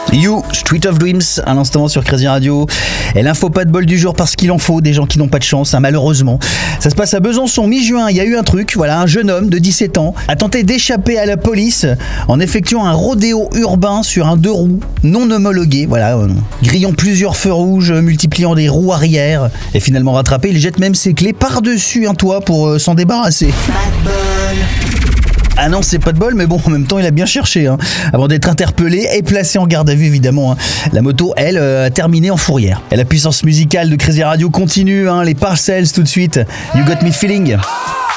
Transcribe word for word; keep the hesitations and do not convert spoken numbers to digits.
You, Street of Dreams, à l'instant sur Crazy Radio. Et l'info pas de bol du jour parce qu'il en faut des gens qui n'ont pas de chance, hein, malheureusement. Ça se passe à Besançon, mi-juin, il y a eu un truc, voilà, un jeune homme de dix-sept ans a tenté d'échapper à la police en effectuant un rodéo urbain sur un deux roues non homologué, voilà, euh, grillant plusieurs feux rouges, multipliant des roues arrière, et finalement rattrapé, il jette même ses clés par-dessus un toit pour euh, s'en débarrasser. Ah non, c'est pas de bol, mais bon, en même temps, il a bien cherché, hein, avant d'être interpellé et placé en garde à vue, évidemment. Hein. La moto, elle, euh, a terminé en fourrière. Et la puissance musicale de Crazy Radio continue, hein, les Parcells tout de suite. You Got Me Feeling.